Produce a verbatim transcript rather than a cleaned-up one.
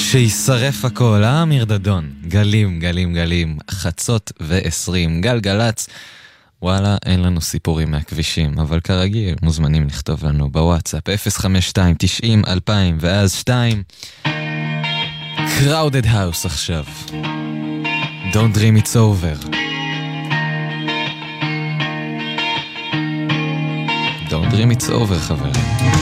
שישרף הכל, אה, אמיר דדון? גלים, גלים, גלים, חצות ועשרים, גלגלץ. וואלה, אין לנו סיפורים מהכבישים, אבל כרגיל מוזמנים לכתוב לנו בוואטסאפ אפס חמש שתיים תשעים אלפיים ואז שתיים. Crowded House עכשיו. Don't dream it's over. Don't dream it's over, חברים.